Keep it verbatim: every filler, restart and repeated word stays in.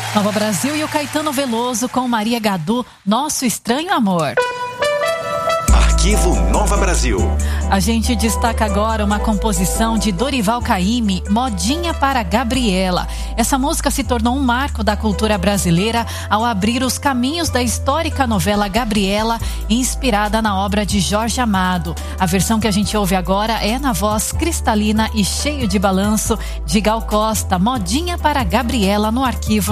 Nova Brasil e o Caetano Veloso com Maria Gadu, Nosso Estranho Amor. Arquivo Nova Brasil. A gente destaca agora uma composição de Dorival Caymmi, Modinha para Gabriela. Essa música se tornou um marco da cultura brasileira ao abrir os caminhos da histórica novela Gabriela, inspirada na obra de Jorge Amado. A versão que a gente ouve agora é na voz cristalina e cheio de balanço de Gal Costa, Modinha para Gabriela, no arquivo